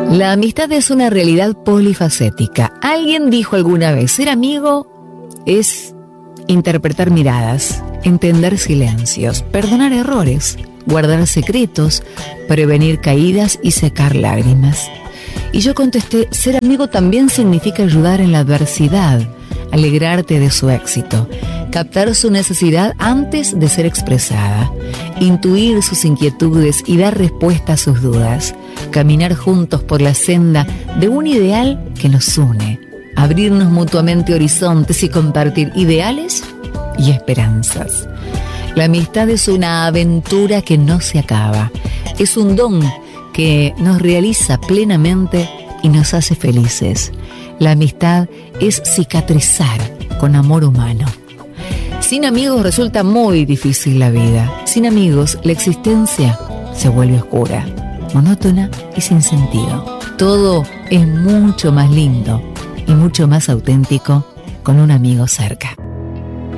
La amistad es una realidad polifacética. Alguien dijo alguna vez, ser amigo es interpretar miradas, entender silencios, perdonar errores, guardar secretos, prevenir caídas y secar lágrimas. Y yo contesté, ser amigo también significa ayudar en la adversidad, alegrarte de su éxito, captar su necesidad antes de ser expresada, intuir sus inquietudes y dar respuesta a sus dudas, caminar juntos por la senda de un ideal que nos une, abrirnos mutuamente horizontes y compartir ideales y esperanzas. La amistad es una aventura que no se acaba, es un don que nos realiza plenamente y nos hace felices. La amistad es cicatrizar con amor humano. Sin amigos resulta muy difícil la vida. Sin amigos, la existencia se vuelve oscura, monótona y sin sentido. Todo es mucho más lindo y mucho más auténtico con un amigo cerca.